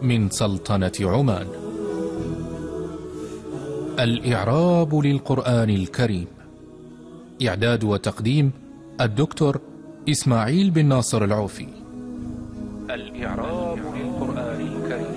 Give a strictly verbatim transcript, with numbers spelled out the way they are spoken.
من سلطنة عمان. الإعراب للقرآن الكريم. إعداد وتقديم الدكتور إسماعيل بن ناصر العوفي. الإعراب للقرآن